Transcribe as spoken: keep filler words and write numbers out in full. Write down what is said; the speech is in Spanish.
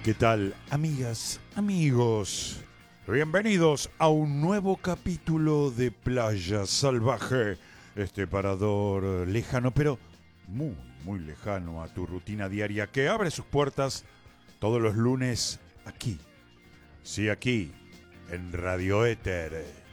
¿Qué tal, amigas, amigos? Bienvenidos a un nuevo capítulo de Playa Salvaje, este parador lejano, pero muy, muy lejano a tu rutina diaria que abre sus puertas todos los lunes aquí. Sí, aquí, en Radio Éter.